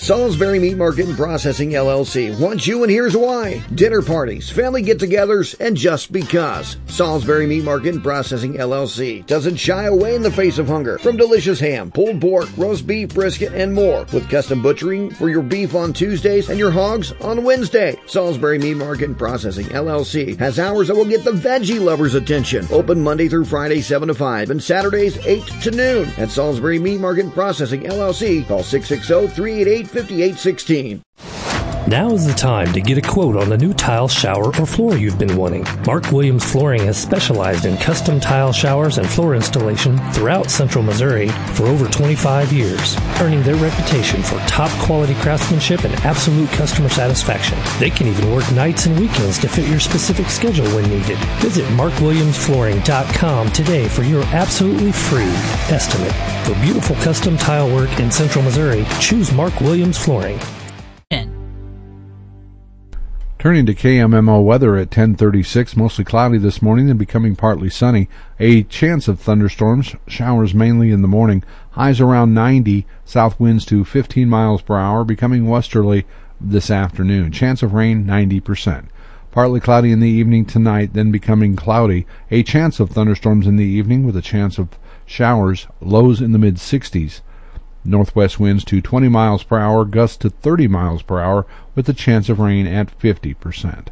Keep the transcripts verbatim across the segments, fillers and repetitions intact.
Salisbury Meat Market and Processing, L L C wants you, and here's why. Dinner parties, family get-togethers, and just because. Salisbury Meat Market and Processing, L L C doesn't shy away in the face of hunger. From delicious ham, pulled pork, roast beef, brisket, and more. With custom butchering for your beef on Tuesdays and your hogs on Wednesday. Salisbury Meat Market and Processing, L L C has hours that will get the veggie lovers' attention. Open Monday through Friday, seven to five, and Saturdays, eight to noon. At Salisbury Meat Market and Processing, L L C, call six six zero, three eight eight, five eight one six. Now is the time to get a quote on the new tile, shower, or floor you've been wanting. Mark Williams Flooring has specialized in custom tile showers and floor installation throughout Central Missouri for over twenty-five years, earning their reputation for top-quality craftsmanship and absolute customer satisfaction. They can even work nights and weekends to fit your specific schedule when needed. Visit mark williams flooring dot com today for your absolutely free estimate. For beautiful custom tile work in Central Missouri, choose Mark Williams Flooring. Turning to K M M O weather at ten thirty-six, mostly cloudy this morning and becoming partly sunny. A chance of thunderstorms, showers mainly in the morning. Highs around ninety, south winds to fifteen miles per hour, becoming westerly this afternoon. Chance of rain, ninety percent. Partly cloudy in the evening tonight, then becoming cloudy. A chance of thunderstorms in the evening with a chance of showers, lows in the mid-sixties. Northwest winds to twenty miles per hour, gusts to thirty miles per hour, with a chance of rain at fifty percent.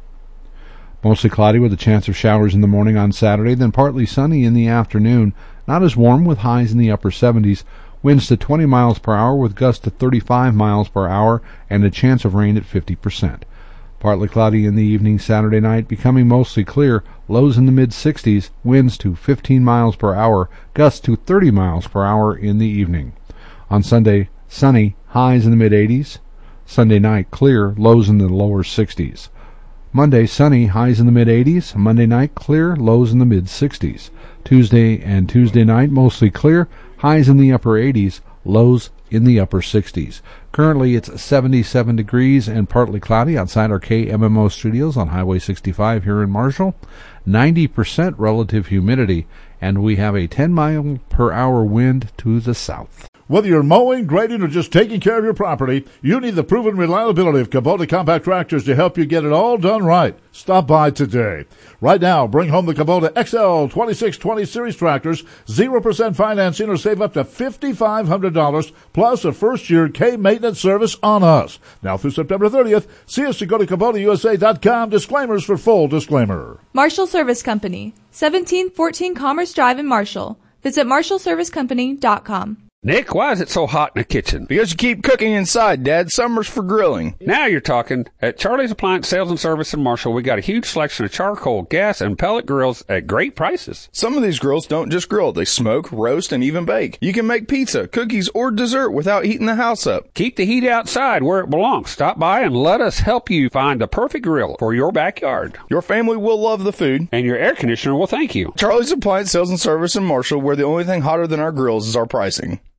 Mostly cloudy with a chance of showers in the morning on Saturday, then partly sunny in the afternoon. Not as warm, with highs in the upper seventies. Winds to twenty miles per hour with gusts to thirty-five miles per hour and a chance of rain at fifty percent. Partly cloudy in the evening Saturday night, becoming mostly clear. Lows in the mid-sixties, winds to fifteen miles per hour, gusts to thirty miles per hour in the evening. On Sunday, sunny, highs in the mid-eighties. Sunday night, clear, lows in the lower sixties. Monday, sunny, highs in the mid-eighties. Monday night, clear, lows in the mid-sixties. Tuesday and Tuesday night, mostly clear, highs in the upper eighties, lows in the upper sixties. Currently, it's seventy-seven degrees and partly cloudy outside our K M M O studios on Highway sixty-five here in Marshall. ninety percent relative humidity, and we have a ten mile per hour wind to the south. Whether you're mowing, grading, or just taking care of your property, you need the proven reliability of Kubota compact tractors to help you get it all done right. Stop by today. Right now, bring home the Kubota X L twenty-six twenty Series tractors, zero percent financing, or save up to five thousand five hundred dollars, plus a first-year K-maintenance service on us. Now through September thirtieth, see us to go to Kubota U S A dot com. Disclaimers for full disclaimer. Marshall Service Company, seventeen fourteen Commerce Drive in Marshall. Visit marshall service company dot com. Nick, why is it so hot in the kitchen? Because you keep cooking inside, Dad. Summer's for grilling. Now you're talking. At Charlie's Appliance Sales and Service in Marshall, we got a huge selection of charcoal, gas, and pellet grills at great prices. Some of these grills don't just grill. They smoke, roast, and even bake. You can make pizza, cookies, or dessert without heating the house up. Keep the heat outside where it belongs. Stop by and let us help you find the perfect grill for your backyard. Your family will love the food. And your air conditioner will thank you. Charlie's Appliance Sales and Service in Marshall, where the only thing hotter than our grills is our pricing.